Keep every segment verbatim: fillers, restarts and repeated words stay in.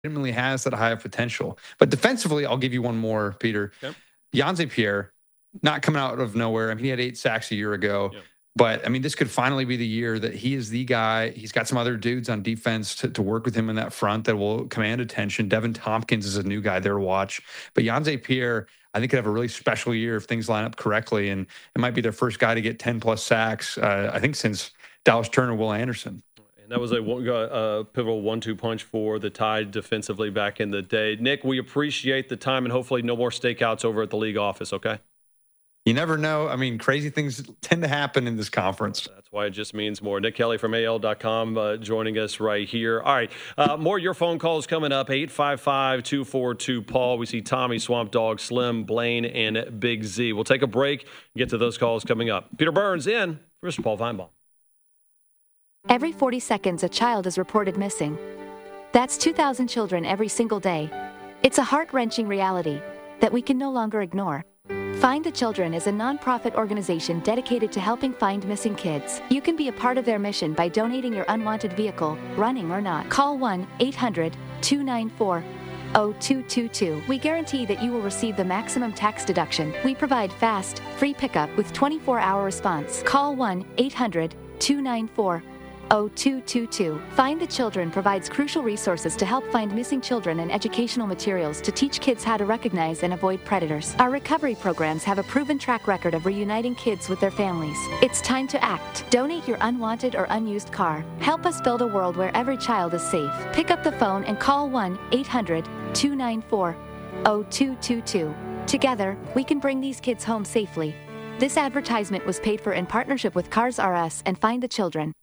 legitimately has that high of potential. But defensively, I'll give you one more, Peter. Yep. Yhonzae Pierre, not coming out of nowhere. I mean, he had eight sacks a year ago. Yep. But, I mean, this could finally be the year that he is the guy. He's got some other dudes on defense to, to work with him in that front that will command attention. Devin Tompkins is a new guy there to watch. But Yhonzae Pierre, I think, could have a really special year if things line up correctly. And it might be their first guy to get ten-plus sacks, uh, I think, since Dallas Turner, Will Anderson. That was a, a pivotal one two punch for the Tide defensively back in the day. Nick, we appreciate the time, and hopefully no more stakeouts over at the league office, okay? You never know. I mean, crazy things tend to happen in this conference. That's why it just means more. Nick Kelly from A L dot com uh, joining us right here. All right, uh, more of your phone calls coming up, eight five five, two four two, Paul. We see Tommy, Swamp Dog, Slim, Blaine, and Big Z. We'll take a break and get to those calls coming up. Peter Burns in for Mister Paul Feinbaum. Every forty seconds, a child is reported missing. That's two thousand children every single day. It's a heart-wrenching reality that we can no longer ignore. Find the Children is a nonprofit organization dedicated to helping find missing kids. You can be a part of their mission by donating your unwanted vehicle, running or not. Call one eight hundred, two nine four, zero two two two. We guarantee that you will receive the maximum tax deduction. We provide fast, free pickup with twenty-four hour response. Call one eight hundred, two nine four, zero two two two. Find the Children provides crucial resources to help find missing children and educational materials to teach kids how to recognize and avoid predators. Our recovery programs have a proven track record of reuniting kids with their families. It's time to act. Donate your unwanted or unused car. Help us build a world where every child is safe. Pick up the phone and call one eight hundred, two nine four, zero two two two. Together, we can bring these kids home safely. This advertisement was paid for in partnership with Cars R Us and Find the Children.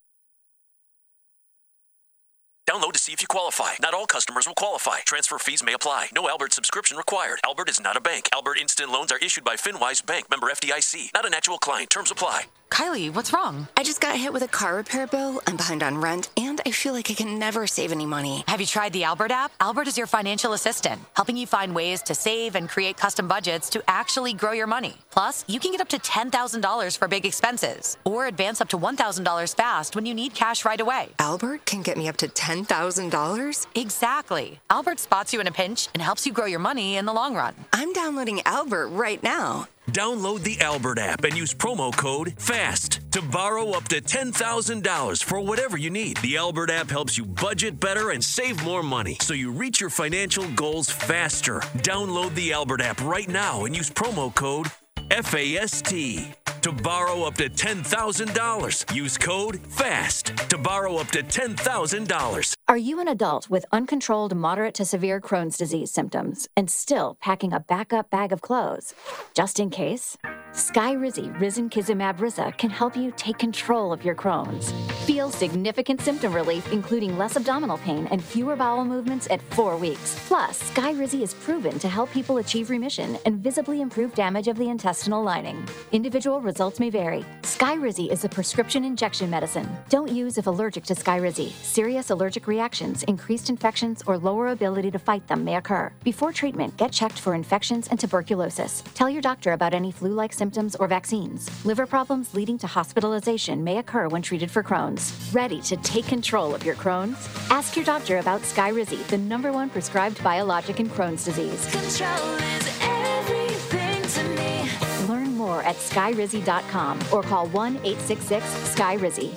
Download to see if you qualify. Not all customers will qualify. Transfer fees may apply. No Albert subscription required. Albert is not a bank. Albert Instant Loans are issued by FinWise Bank, member F D I C. Not an actual client. Terms apply. Kylie, what's wrong? I just got hit with a car repair bill. I'm behind on rent, and I feel like I can never save any money. Have you tried the Albert app? Albert is your financial assistant, helping you find ways to save and create custom budgets to actually grow your money. Plus, you can get up to ten thousand dollars for big expenses, or advance up to one thousand dollars fast when you need cash right away. Albert can get me up to ten thousand dollars? Exactly. Albert spots you in a pinch and helps you grow your money in the long run. I'm downloading Albert right now. Download the Albert app and use promo code FAST to borrow up to ten thousand dollars for whatever you need. The Albert app helps you budget better and save more money so you reach your financial goals faster. Download the Albert app right now and use promo code FAST to borrow up to ten thousand dollars. Use code FAST to borrow up to ten thousand dollars. Are you an adult with uncontrolled moderate to severe Crohn's disease symptoms and still packing a backup bag of clothes just in case? Skyrizi Risankizumab Riza can help you take control of your Crohn's. Feel significant symptom relief, including less abdominal pain and fewer bowel movements at four weeks. Plus, Skyrizi is proven to help people achieve remission and visibly improve damage of the intestinal lining. Individual results may vary. Skyrizi is a prescription injection medicine. Don't use if allergic to Skyrizi. Serious allergic reactions, increased infections, or lower ability to fight them may occur. Before treatment, get checked for infections and tuberculosis. Tell your doctor about any flu-like symptoms or vaccines. Liver problems leading to hospitalization may occur when treated for Crohn's. Ready to take control of your Crohn's? Ask your doctor about Skyrizi, the number one prescribed biologic in Crohn's disease. Control is everything to me. Learn more at skyrizi dot com or call one eight six six Skyrizi.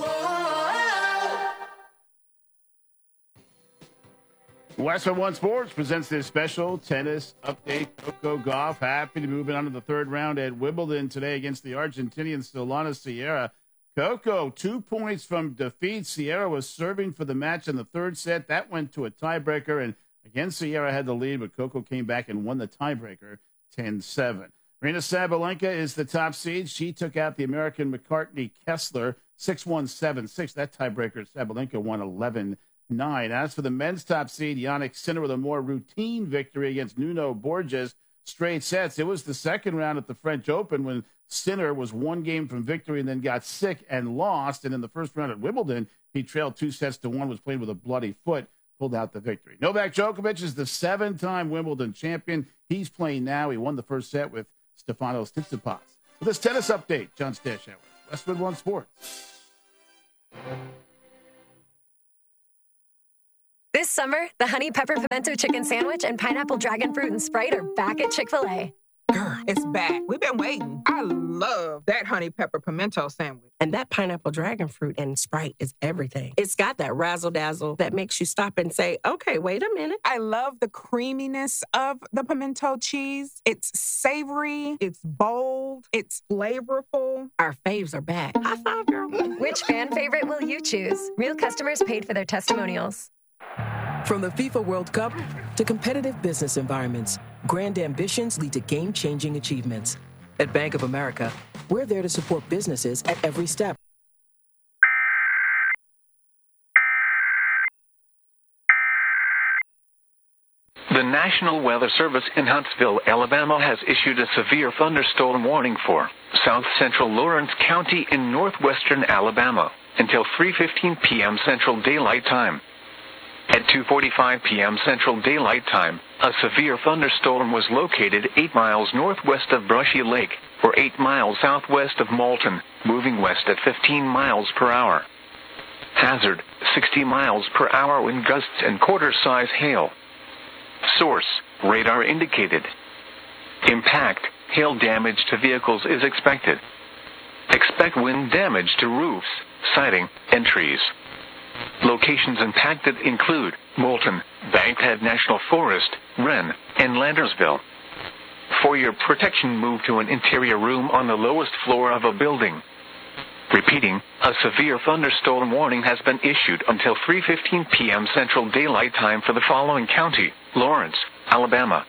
Westwood One Sports presents this special tennis update. Coco Gauff happy to move on to the third round at Wimbledon today against the Argentinian Solana Sierra. Coco, two points from defeat. Sierra was serving for the match in the third set. That went to a tiebreaker, and again, Sierra had the lead, but Coco came back and won the tiebreaker ten seven. Marina Sabalenka is the top seed. She took out the American McCartney Kessler six one, seven six. That tiebreaker, Sabalenka won eleven nine. As for the men's top seed, Jannik Sinner with a more routine victory against Nuno Borges, straight sets. It was the second round at the French Open when Sinner was one game from victory and then got sick and lost. And in the first round at Wimbledon, he trailed two sets to one, was playing with a bloody foot, pulled out the victory. Novak Djokovic is the seven-time Wimbledon champion. He's playing now. He won the first set with Stefanos Tsitsipas. With this tennis update, John Stashower, Westwood One Sports. This summer, the Honey Pepper Pimento Chicken Sandwich and Pineapple Dragon Fruit and Sprite are back at Chick-fil-A. Girl, it's back. We've been waiting. I love that Honey Pepper Pimento Sandwich. And that Pineapple Dragon Fruit and Sprite is everything. It's got that razzle-dazzle that makes you stop and say, okay, wait a minute. I love the creaminess of the pimento cheese. It's savory, it's bold, it's flavorful. Our faves are back. High five, girl. Which fan favorite will you choose? Real customers paid for their testimonials. From the FIFA World Cup to competitive business environments, grand ambitions lead to game-changing achievements. At Bank of America, we're there to support businesses at every step. The National Weather Service in Huntsville, Alabama, has issued a severe thunderstorm warning for south central Lawrence County in northwestern Alabama until three fifteen p.m. Central Daylight Time. At two forty-five p.m. Central Daylight Time, a severe thunderstorm was located eight miles northwest of Brushy Lake, or eight miles southwest of Moulton, moving west at fifteen miles per hour. Hazard, sixty miles per hour wind gusts and quarter-size hail. Source, radar indicated. Impact, hail damage to vehicles is expected. Expect wind damage to roofs, siding, and trees. Locations impacted include Moulton, Bankhead National Forest, Wren, and Landersville. For your protection, move to an interior room on the lowest floor of a building. Repeating, a severe thunderstorm warning has been issued until three fifteen p.m. Central Daylight Time for the following county: Lawrence, Alabama.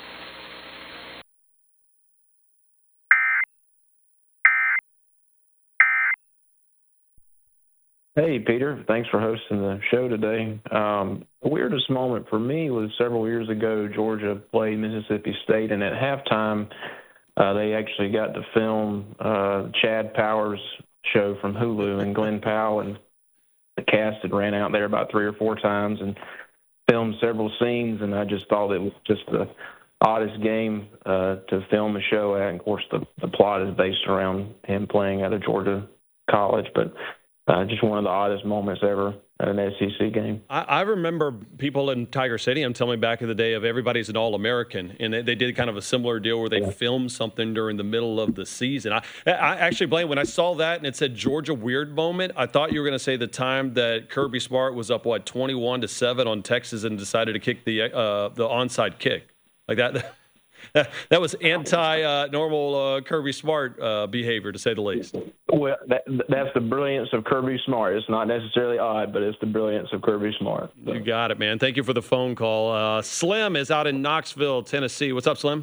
Hey, Peter. Thanks for hosting the show today. Um, the weirdest moment for me was several years ago, Georgia played Mississippi State, and at halftime, uh, they actually got to film uh, Chad Powers' show from Hulu, and Glenn Powell and the cast had ran out there about three or four times and filmed several scenes, and I just thought it was just the oddest game uh, to film a show at. And of course, the, the plot is based around him playing at a Georgia college, but Uh, just one of the oddest moments ever at an S E C game. I, I remember people in Tiger Stadium telling me back in the day of everybody's an All-American, and they, they did kind of a similar deal where they yeah. filmed something during the middle of the season. I, I actually, Blaine, when I saw that and it said Georgia weird moment, I thought you were going to say the time that Kirby Smart was up, what, twenty-one to seven on Texas and decided to kick the uh, the onside kick. Like that. That was anti-normal uh, uh, Kirby Smart uh, behavior, to say the least. Well, that, that's the brilliance of Kirby Smart. It's not necessarily odd, but it's the brilliance of Kirby Smart. So. You got it, man. Thank you for the phone call. Uh, Slim is out in Knoxville, Tennessee. What's up, Slim?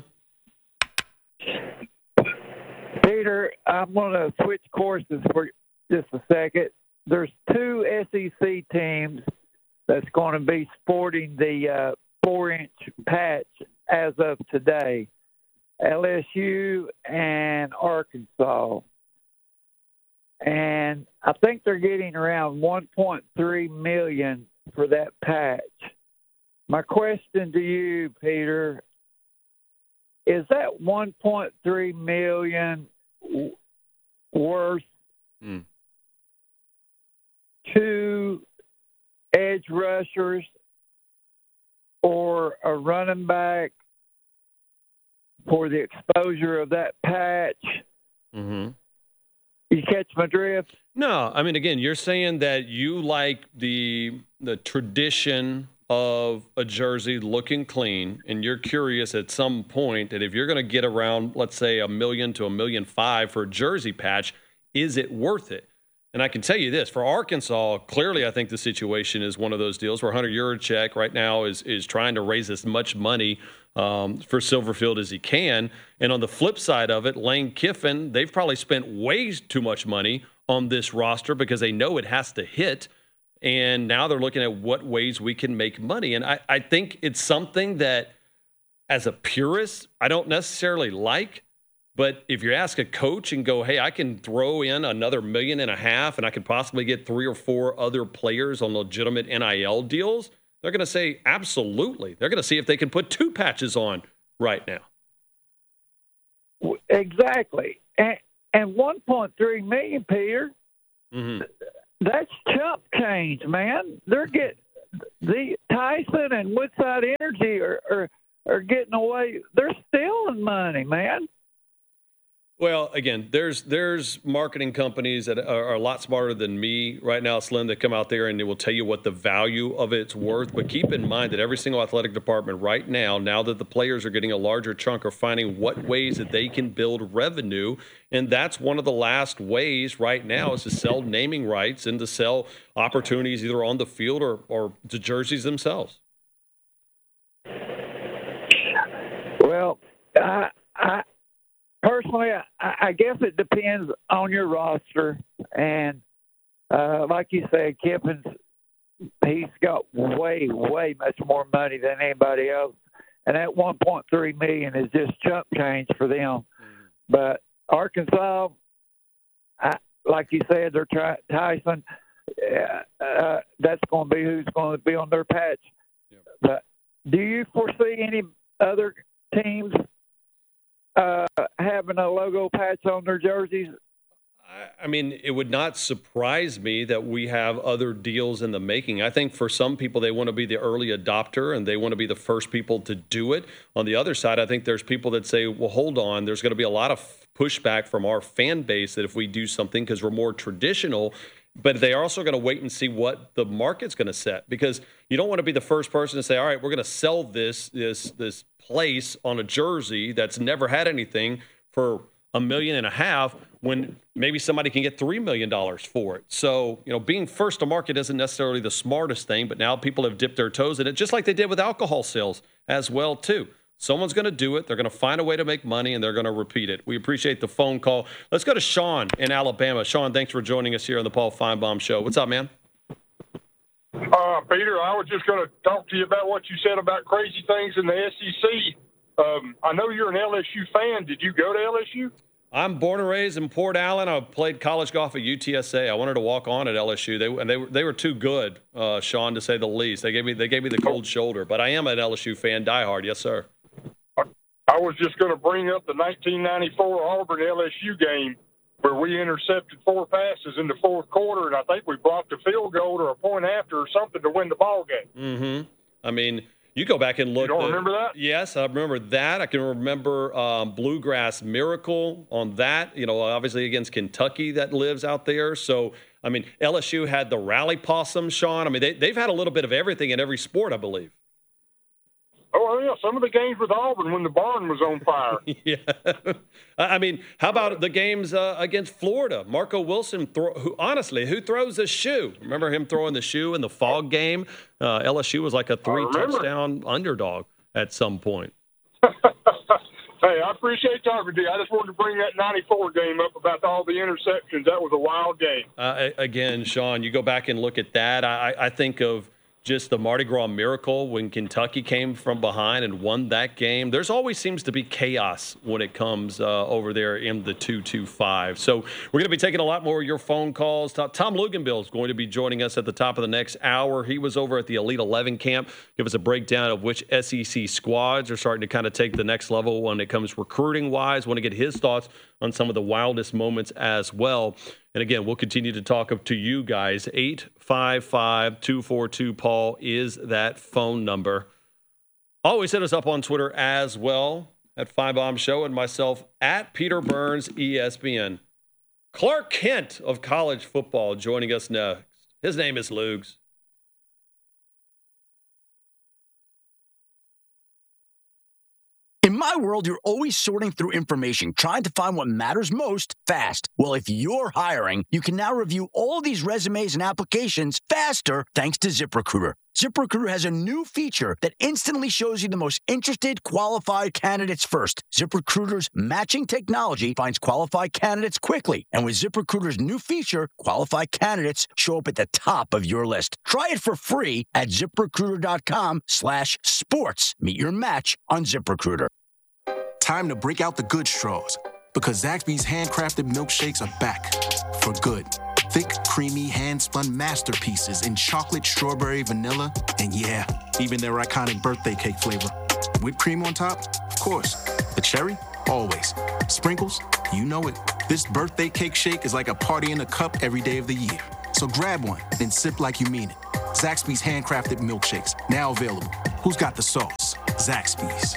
Peter, I'm going to switch courses for just a second. There's two S E C teams that's going to be sporting the uh, four-inch patch as of today, L S U and Arkansas. And I think they're getting around one point three million dollars for that patch. My question to you, Peter, is that one point three million dollars worth mm. two edge rushers or a running back for the exposure of that patch? Mm-hmm. You catch my drift? No, I mean, again, you're saying that you like the the tradition of a jersey looking clean, and you're curious at some point that if you're going to get around, let's say, a million to a million five for a jersey patch, is it worth it? And I can tell you this, for Arkansas, clearly I think the situation is one of those deals where Hunter Yurachek right now is is trying to raise as much money um, for Silverfield as he can. And on the flip side of it, Lane Kiffin, they've probably spent way too much money on this roster because they know it has to hit. And now they're looking at what ways we can make money. And I, I think it's something that, as a purist, I don't necessarily like. But if you ask a coach and go, hey, I can throw in another million and a half and I could possibly get three or four other players on legitimate N I L deals, they're going to say absolutely. They're going to see if they can put two patches on right now. Exactly. And, and one point three million dollars, Peter, mm-hmm. that's chump change, man. They're get the Tyson and Woodside Energy are, are are getting away. They're stealing money, man. Well, again, there's there's marketing companies that are, are a lot smarter than me right now, Slim, that come out there and they will tell you what the value of it's worth. But keep in mind that every single athletic department right now, now that the players are getting a larger chunk, are finding what ways that they can build revenue. And that's one of the last ways right now is to sell naming rights and to sell opportunities either on the field or, or the jerseys themselves. Well, I, I personally, I, I guess it depends on your roster. And uh, like you said, Kiffins, he's got way, way much more money than anybody else. And that one point three million dollars is just chump change for them. But Arkansas, I, like you said, they're trying Tyson. Uh, uh, that's going to be who's going to be on their patch. Yep. But do you foresee any other teams uh, having a logo patch on their jerseys? I mean, it would not surprise me that we have other deals in the making. I think for some people, they want to be the early adopter and they want to be the first people to do it. On the other side, I think there's people that say, well, hold on, there's going to be a lot of pushback from our fan base that if we do something because we're more traditional, but they're also going to wait and see what the market's going to set, because you don't want to be the first person to say, all right, we're going to sell this this this place on a jersey that's never had anything for a million and a half when maybe somebody can get three million dollars for it. So, you know, being first to market isn't necessarily the smartest thing, but now people have dipped their toes in it, just like they did with alcohol sales as well, too. Someone's going to do it. They're going to find a way to make money, and they're going to repeat it. We appreciate the phone call. Let's go to Sean in Alabama. Sean, thanks for joining us here on the Paul Feinbaum Show. What's up, man? Uh, Peter, I was just going to talk to you about what you said about crazy things in the S E C. Um, I know you're an L S U fan. Did you go to L S U? I'm born and raised in Port Allen. I played college golf at U T S A. I wanted to walk on at L S U. They and they they were too good, uh, Sean, to say the least. They gave me they gave me the cold shoulder. But I am an L S U fan, diehard. Yes, sir. I was just going to bring up the nineteen ninety-four Auburn L S U game where we intercepted four passes in the fourth quarter, and I think we blocked a field goal or a point after or something to win the ball game. Mm-hmm. I mean, you go back and look. You don't the, remember that? Yes, I remember that. I can remember um, Bluegrass Miracle on that, you know, obviously against Kentucky that lives out there. So, I mean, L S U had the Rally Possum, Sean. I mean, they, they've had a little bit of everything in every sport, I believe. Oh, yeah, some of the games with Auburn when the barn was on fire. Yeah. I mean, how about the games uh, against Florida? Marco Wilson, throw, who honestly, who throws the shoe? Remember him throwing the shoe in the fog game? Uh, L S U was like a three-touchdown underdog at some point. Hey, I appreciate talking to you. I just wanted to bring that ninety-four game up about all the interceptions. That was a wild game. Uh, again, Sean, you go back and look at that. I, I think of just the Mardi Gras Miracle when Kentucky came from behind and won that game. There's always seems to be chaos when it comes uh, over there in the two two five. So we're going to be taking a lot more of your phone calls. Tom Luganbill is going to be joining us at the top of the next hour. He was over at the Elite eleven camp. Give us a breakdown of which S E C squads are starting to kind of take the next level when it comes recruiting-wise. Want to get his thoughts on some of the wildest moments as well. And again, we'll continue to talk up to you guys. eight five five, two four two, Paul is that phone number. Always hit us up on Twitter as well at Feinbaum Show, and myself at Peter Burns, E S P N. Clark Kent of college football joining us next. His name is Lugs. In my world, you're always sorting through information, trying to find what matters most fast. Well, if you're hiring, you can now review all these resumes and applications faster thanks to ZipRecruiter. ZipRecruiter has a new feature that instantly shows you the most interested, qualified candidates first. ZipRecruiter's matching technology finds qualified candidates quickly. And with ZipRecruiter's new feature, qualified candidates show up at the top of your list. Try it for free at ZipRecruiter.com slash sports. Meet your match on ZipRecruiter. Time to break out the good straws, because Zaxby's handcrafted milkshakes are back for good. Thick, creamy, hand-spun masterpieces in chocolate, strawberry, vanilla, and yeah, even their iconic birthday cake flavor. Whipped cream on top? Of course. The cherry? Always. Sprinkles? You know it. This birthday cake shake is like a party in a cup every day of the year. So grab one, then sip like you mean it. Zaxby's handcrafted milkshakes, now available. Who's got the sauce? Zaxby's.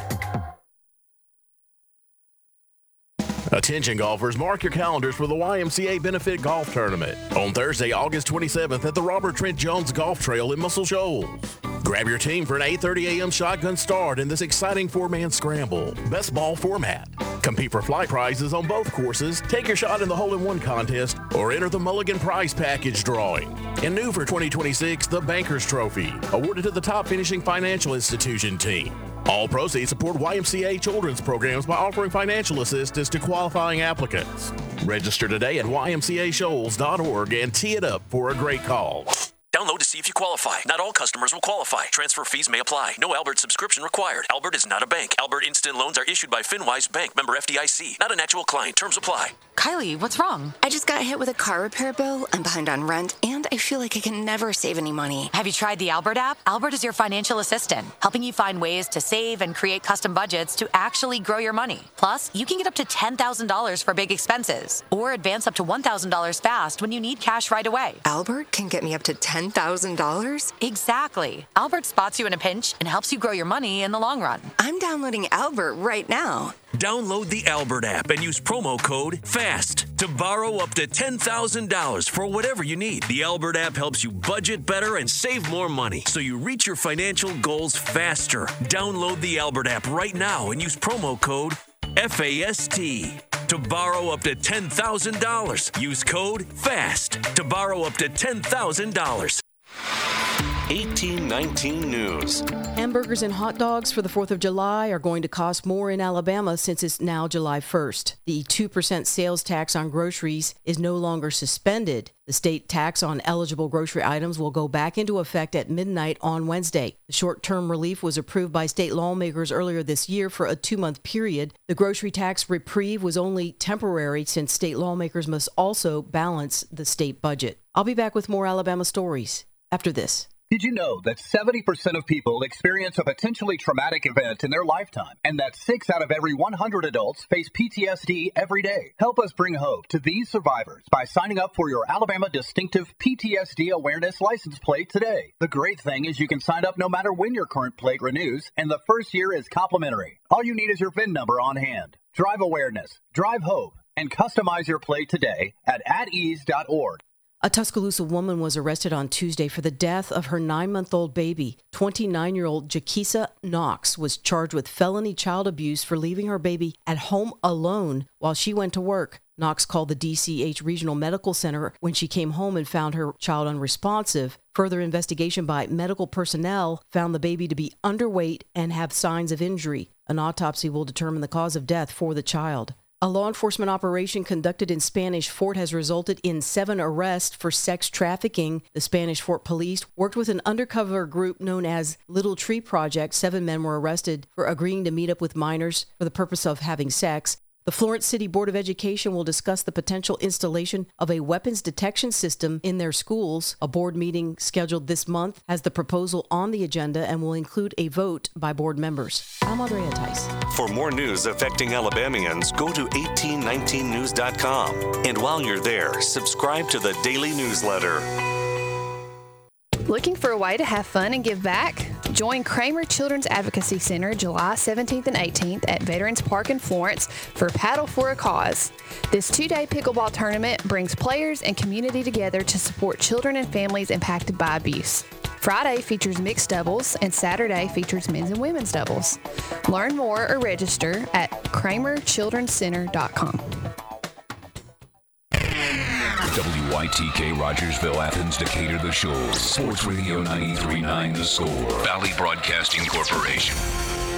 Attention golfers, mark your calendars for the Y M C A Benefit Golf Tournament on Thursday, August twenty-seventh at the Robert Trent Jones Golf Trail in Muscle Shoals. Grab your team for an eight thirty a.m. shotgun start in this exciting four-man scramble. Best ball format. Compete for flight prizes on both courses, take your shot in the hole-in-one contest, or enter the Mulligan Prize Package drawing. And new for twenty twenty-six, the Bankers Trophy, awarded to the top finishing financial institution team. All proceeds support Y M C A children's programs by offering financial assistance to qualifying applicants. Register today at Y M C A shoals dot org and tee it up for a great cause. Download to see if you qualify. Not all customers will qualify. Transfer fees may apply. No Albert subscription required. Albert is not a bank. Albert Instant Loans are issued by FinWise Bank, member F D I C. Not an actual client. Terms apply. Kylie, what's wrong? I just got hit with a car repair bill. I'm behind on rent, and I feel like I can never save any money. Have you tried the Albert app? Albert is your financial assistant, helping you find ways to save and create custom budgets to actually grow your money. Plus, you can get up to ten thousand dollars for big expenses, or advance up to one thousand dollars fast when you need cash right away. Albert can get me up to ten thousand dollars? Exactly. Albert spots you in a pinch and helps you grow your money in the long run. I'm downloading Albert right now. Download the Albert app and use promo code FAST to borrow up to ten thousand dollars for whatever you need. The Albert app helps you budget better and save more money so you reach your financial goals faster. Download the Albert app right now and use promo code FAST to borrow up to ten thousand dollars. Use code FAST to borrow up to ten thousand dollars. eighteen nineteen News. Hamburgers and hot dogs for the fourth of July are going to cost more in Alabama since it's now July first. The two percent sales tax on groceries is no longer suspended. The state tax on eligible grocery items will go back into effect at midnight on Wednesday. The short-term relief was approved by state lawmakers earlier this year for a two-month period. The grocery tax reprieve was only temporary since state lawmakers must also balance the state budget. I'll be back with more Alabama stories after this. Did you know that seventy percent of people experience a potentially traumatic event in their lifetime, and that six out of every one hundred adults face P T S D every day? Help us bring hope to these survivors by signing up for your Alabama Distinctive P T S D Awareness License Plate today. The great thing is you can sign up no matter when your current plate renews, and the first year is complimentary. All you need is your V I N number on hand. Drive awareness, drive hope, and customize your plate today at at ease dot org. A Tuscaloosa woman was arrested on Tuesday for the death of her nine-month-old baby. twenty-nine-year-old Jaquisa Knox was charged with felony child abuse for leaving her baby at home alone while she went to work. Knox called the D C H Regional Medical Center when she came home and found her child unresponsive. Further investigation by medical personnel found the baby to be underweight and have signs of injury. An autopsy will determine the cause of death for the child. A law enforcement operation conducted in Spanish Fort has resulted in seven arrests for sex trafficking. The Spanish Fort police worked with an undercover group known as Little Tree Project. Seven men were arrested for agreeing to meet up with minors for the purpose of having sex. The Florence City Board of Education will discuss the potential installation of a weapons detection system in their schools. A board meeting scheduled this month has the proposal on the agenda and will include a vote by board members. I'm Andrea Tice. For more news affecting Alabamians, go to eighteen nineteen news dot com. And while you're there, subscribe to the daily newsletter. Looking for a way to have fun and give back? Join Kramer Children's Advocacy Center July seventeenth and eighteenth at Veterans Park in Florence for Paddle for a Cause. This two-day pickleball tournament brings players and community together to support children and families impacted by abuse. Friday features mixed doubles and Saturday features men's and women's doubles. Learn more or register at kramer children's center dot com. W Y T K Rogersville, Athens, Decatur, The Shoals. Sports Radio ninety-three point nine The Score. Valley Broadcasting Corporation.